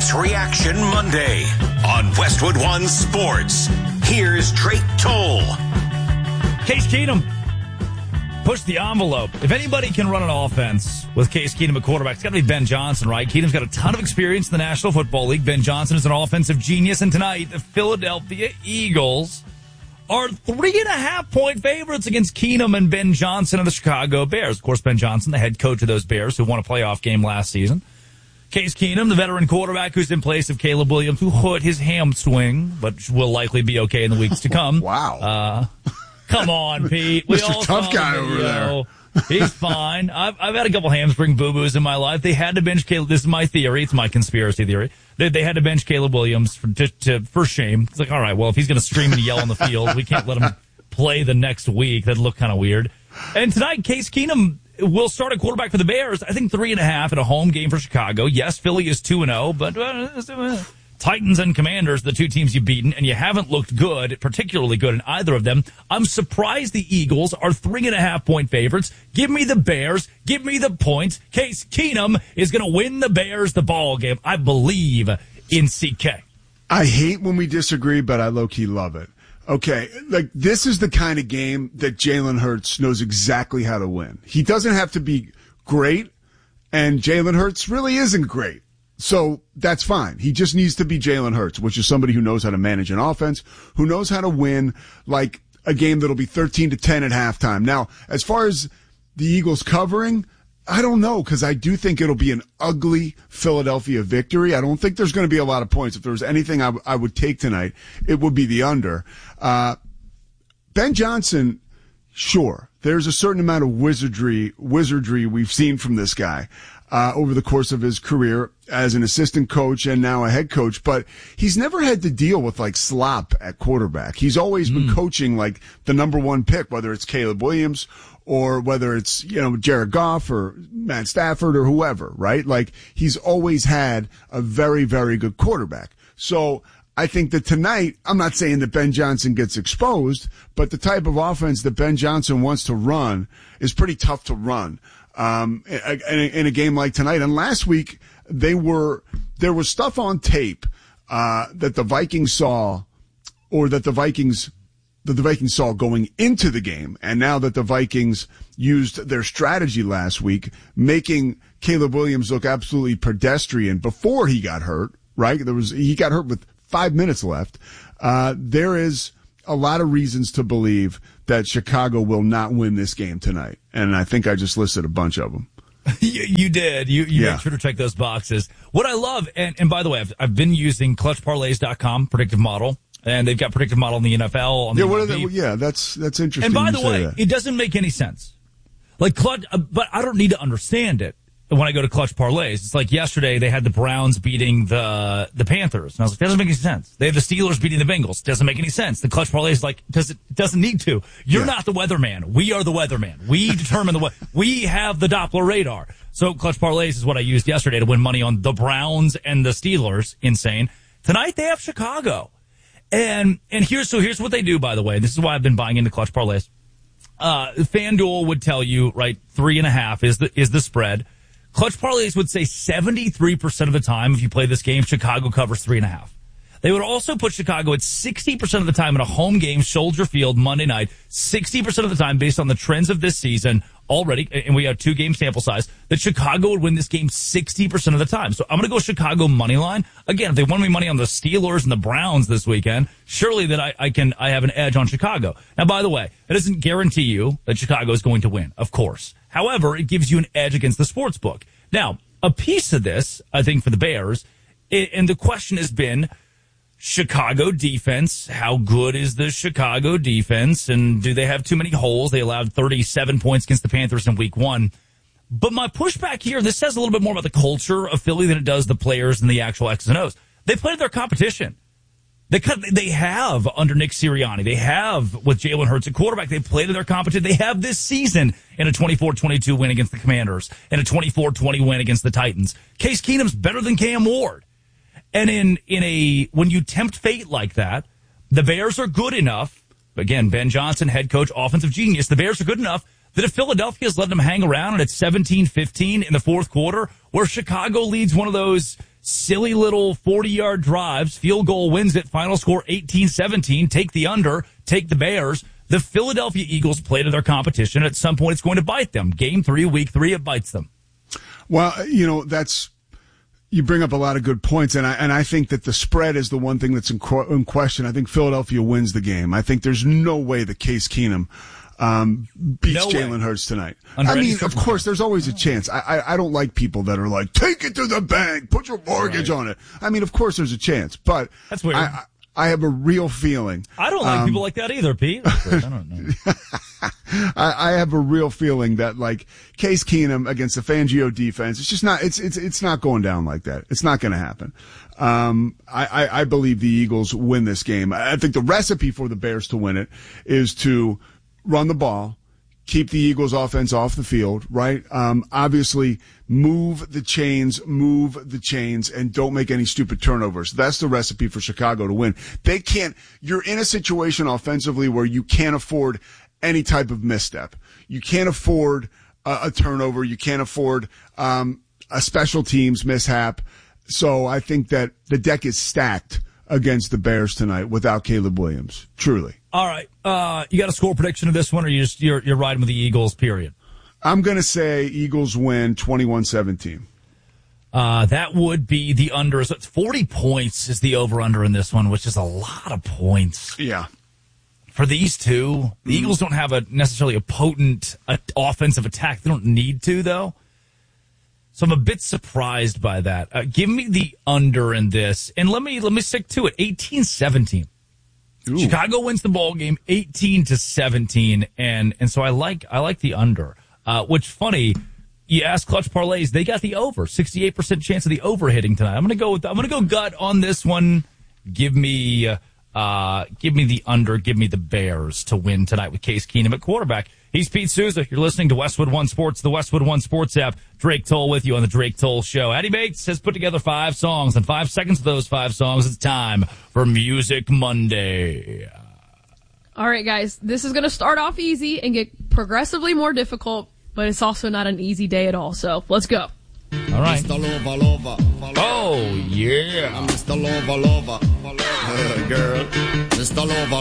It's Reaction Monday on Westwood One Sports. Here's Drake Toll. Case Keenum pushed the envelope. If anybody can run an offense with Case Keenum at quarterback, it's got to be Ben Johnson, right? Keenum's got a ton of experience in the National Football League. Ben Johnson is an offensive genius. And tonight, the Philadelphia Eagles are 3.5-point favorites against Keenum and Ben Johnson and the Chicago Bears. Of course, Ben Johnson, the head coach of those Bears, who won a playoff game last season. Case Keenum, the veteran quarterback who's in place of Caleb Williams, who hurt his hamstring, but will likely be okay in the weeks to come. Wow. Come on, Pete. We Mr. all Tough saw Guy the over video. He's fine. I've had a couple hamstring boo-boos in my life. They had to bench Caleb. This is my theory. It's my conspiracy theory. They had to bench Caleb Williams for shame. It's like, all right, well, if he's going to scream and yell on the field, we can't let him play the next week. That'd look kind of weird. And tonight, Case Keenum will start a quarterback for the Bears. I think 3.5 at a home game for Chicago. Yes, Philly is 2-0, but Titans and Commanders, the two teams you've beaten, and you haven't looked good, particularly good in either of them. I'm surprised the Eagles are 3.5-point favorites. Give me the Bears. Give me the points. Case Keenum is going to win the Bears the ball game. I believe in CK. I hate when we disagree, but I low-key love it. Okay, like this is the kind of game that Jalen Hurts knows exactly how to win. He doesn't have to be great, and Jalen Hurts really isn't great. So that's fine. He just needs to be Jalen Hurts, which is somebody who knows how to manage an offense, who knows how to win like a game that'll be 13-10 at halftime. Now, as far as the Eagles covering, I don't know, because I do think it'll be an ugly Philadelphia victory. I don't think there's going to be a lot of points. If there was anything I would take tonight, it would be the under. Ben Johnson, sure, there's a certain amount of wizardry we've seen from this guy over the course of his career as an assistant coach and now a head coach, but he's never had to deal with like slop at quarterback. He's always been coaching like the number one pick, whether it's Caleb Williams or whether it's, Jared Goff or Matt Stafford or whoever, right? Like he's always had a very, very good quarterback. So I think that tonight, I'm not saying that Ben Johnson gets exposed, but the type of offense that Ben Johnson wants to run is pretty tough to run in a game like tonight. And last week, there was stuff on tape that the Vikings saw, or that the Vikings saw going into the game, and now that the Vikings used their strategy last week, making Caleb Williams look absolutely pedestrian before he got hurt, right? He got hurt with 5 minutes left. There is a lot of reasons to believe that Chicago will not win this game tonight, and I think I just listed a bunch of them. You did. You made sure to check those boxes. What I love, and by the way, I've been using ClutchParlays.com predictive model. And they've got predictive model in the NFL. On the MLB. That's interesting. And by the way, it doesn't make any sense. Like Clutch, but I don't need to understand it when I go to Clutch Parlays. It's like yesterday they had the Browns beating the Panthers. And I was like, that doesn't make any sense. They have the Steelers beating the Bengals. Doesn't make any sense. The Clutch Parlay is like, doesn't need to. You're not the weatherman. We are the weatherman. We determine the weather. We have the Doppler radar. So Clutch Parlays is what I used yesterday to win money on the Browns and the Steelers. Insane. Tonight they have Chicago. And here's what they do, by the way. This is why I've been buying into Clutch Parlays. FanDuel would tell you, right, 3.5 is the spread. Clutch Parlays would say 73% of the time, if you play this game, Chicago covers 3.5. They would also put Chicago at 60% of the time in a home game, Soldier Field, Monday night. 60% of the time, based on the trends of this season already, and we have 2-game sample size, that Chicago would win this game 60% of the time. So I'm going to go Chicago money line. Again, if they won me money on the Steelers and the Browns this weekend, surely that I have an edge on Chicago. Now, by the way, that doesn't guarantee you that Chicago is going to win, of course. However, it gives you an edge against the sports book. Now, a piece of this, I think, for the Bears, and the question has been, Chicago defense, how good is the Chicago defense, and do they have too many holes? They allowed 37 points against the Panthers in week 1. But my pushback here, this says a little bit more about the culture of Philly than it does the players and the actual X's and O's. They played their competition. They have under Nick Sirianni. They have with Jalen Hurts at quarterback. They played to their competition. They have this season in a 24-22 win against the Commanders and a 24-20 win against the Titans. Case Keenum's better than Cam Ward. And when you tempt fate like that, the Bears are good enough. Again, Ben Johnson, head coach, offensive genius. The Bears are good enough that if Philadelphia's letting them hang around and it's 17-15 in the fourth quarter, where Chicago leads one of those silly little 40-yard drives. Field goal wins it. Final score 18-17. Take the under. Take the Bears. The Philadelphia Eagles play to their competition. At some point, it's going to bite them. Game 3, week 3, it bites them. Well, you bring up a lot of good points, and I think that the spread is the one thing that's in question. I think Philadelphia wins the game. I think there's no way that Case Keenum beats Jalen Hurts tonight. I mean, of course, there's always a chance. I don't like people that are like, take it to the bank, put your mortgage on it. I mean, of course there's a chance, but that's weird. I have a real feeling. I don't like people like that either, Pete. I don't know. I have a real feeling that, like, Case Keenum against the Fangio defense, it's just not, it's not going down like that. It's not going to happen. I believe the Eagles win this game. I think the recipe for the Bears to win it is to run the ball, keep the Eagles offense off the field, right? Obviously move the chains, and don't make any stupid turnovers. That's the recipe for Chicago to win. You're in a situation offensively where you can't afford any type of misstep. You can't afford a turnover. You can't afford a special teams mishap. So I think that the deck is stacked against the Bears tonight without Caleb Williams. Truly. All right. You got a score prediction of this one, or you're riding with the Eagles, period? I'm going to say Eagles win 21-17. That would be the under. So it's 40 points is the over-under in this one, which is a lot of points. Yeah. For these two, the Eagles don't have necessarily a potent offensive attack. They don't need to, though. So I'm a bit surprised by that. Give me the under in this, and let me stick to it. 18-17. Ooh. Chicago wins the ball game 18-17, and so I like the under. Which funny, you ask Clutch Parlays, they got the over. 68% chance of the over hitting tonight. I'm gonna go gut on this one. Give me the under. Give me the Bears to win tonight with Case Keenum at quarterback. He's Pete Souza. You're listening to Westwood One Sports, the Westwood One Sports app. Drake Toll with you on the Drake Toll Show. Eddie Bates has put together 5 songs, and 5 seconds of those 5 songs, it's time for Music Monday. All right, guys. This is going to start off easy and get progressively more difficult, but it's also not an easy day at all. So let's go. All right. Mr. Lover. Oh, yeah. Mr. Lover. Girl. Mr.